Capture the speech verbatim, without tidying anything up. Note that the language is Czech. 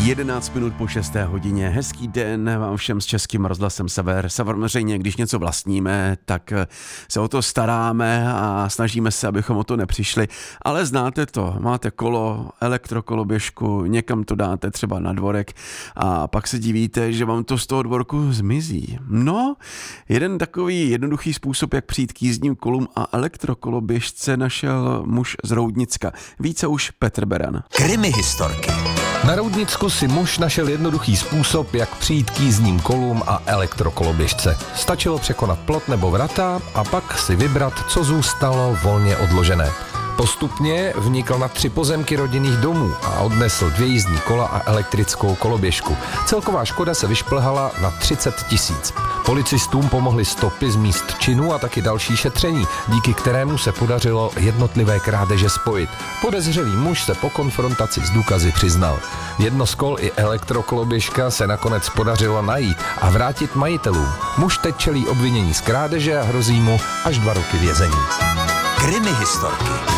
jedenáct minut po šesté hodině. Hezký den vám všem s Českým rozhlasem Sever. Samozřejmě, když něco vlastníme, tak se o to staráme a snažíme se, abychom o to nepřišli. Ale znáte to, máte kolo, elektrokoloběžku, někam to dáte třeba na dvorek a pak se divíte, že vám to z toho dvorku zmizí. No, jeden takový jednoduchý způsob, jak přijít k jízdním kolům a elektrokoloběžce, našel muž z Roudnicka. Více už Petr Beran. Krimi historky. Na Roudnicku si muž našel jednoduchý způsob, jak přijít k jízdním kolům a elektrokoloběžce. Stačilo překonat plot nebo vrata a pak si vybrat, co zůstalo volně odložené. Postupně vnikl na tři pozemky rodinných domů a odnesl dvě jízdní kola a elektrickou koloběžku. Celková škoda se vyšplhala na třicet tisíc. Policistům pomohly stopy z míst činu a taky další šetření, díky kterému se podařilo jednotlivé krádeže spojit. Podezřelý muž se po konfrontaci s důkazy přiznal. Jedno z kol i elektrokoloběžka se nakonec podařilo najít a vrátit majitelům. Muž teď čelí obvinění z krádeže a hrozí mu až dva roky vězení. Krimi historky.